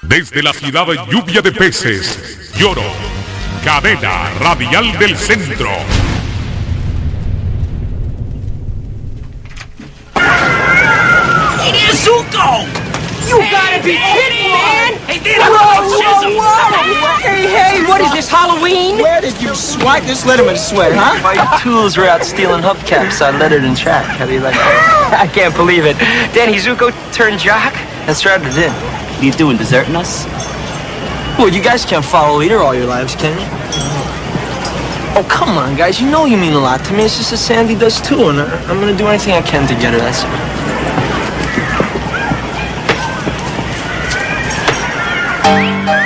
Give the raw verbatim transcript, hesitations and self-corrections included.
Desde la ciudad de lluvia de peces, Lloro, cadena radial del centro. Hey, there's Zuko! You gotta be kidding, man! Hey, there, look Whoa, whoa, whoa! Hey, hey, what is this, Halloween? Where did you swipe this Letterman sweat, huh? My tools were out stealing hubcaps on Lettered and Track. How do you like that? I can't believe it. Danny Zuko turned jock? That's right, it did. What are you doing, deserting us? Well, you guys can't follow leader all your lives, can you? Oh, come on, guys. You know you mean a lot to me. It's just that Sandy does too, and I, I'm gonna do anything I can to get her, that's it.